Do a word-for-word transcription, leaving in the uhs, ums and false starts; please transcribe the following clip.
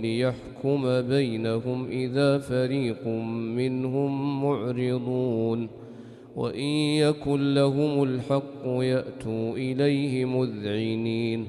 ليحكم بينهم إذا فريق منهم معرضون وإن يكن لهم الحق يأتوا إليه مذعنين